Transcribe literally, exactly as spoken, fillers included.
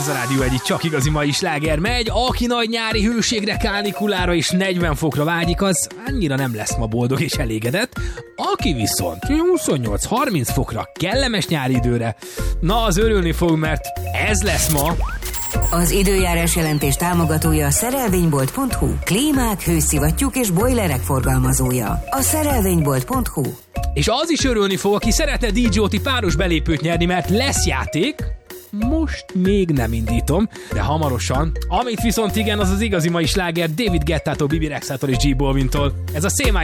Ez a Rádió egyik csak igazi mai sláger megy. Aki nagy nyári hőségre, kánikulára és negyven fokra vágyik, az annyira nem lesz ma boldog és elégedett. Aki viszont huszonnyolc-harminc fokra, kellemes nyári időre, na az örülni fog, mert ez lesz ma. Az időjárás jelentés támogatója a szerelvénybolt pont hu. Klímák, hőszivattyúk és bojlerek forgalmazója. A szerelvénybolt pont hu. És az is örülni fog, aki szeretne dé jé o té páros belépőt nyerni, mert lesz játék. Most még nem indítom, de hamarosan. Amit viszont igen, az az igazi mai sláger David Guettától, Bibi Rexától és G Balvintól. Ez a Say My